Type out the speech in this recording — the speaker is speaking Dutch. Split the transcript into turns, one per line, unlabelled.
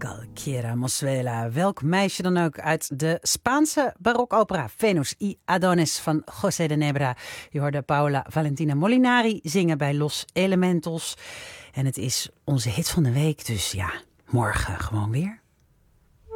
Cualquiera Mozuela, welk meisje dan ook uit de Spaanse barokopera Venus y Adonis van José de Nebra. Je hoorde Paula Valentina Molinari zingen bij Los Elementos. En het is onze hit van de week, dus ja, morgen gewoon weer.